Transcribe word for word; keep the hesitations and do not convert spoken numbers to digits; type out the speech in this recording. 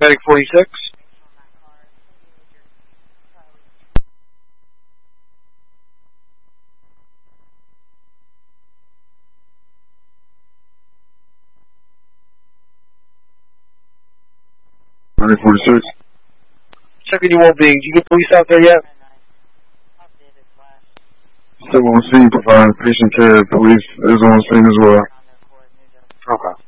Medic forty-six. Medic forty-six. Checking you won't be. Did you get police out there yet? Still on scene, providing patient care. Police is on scene as well. Okay.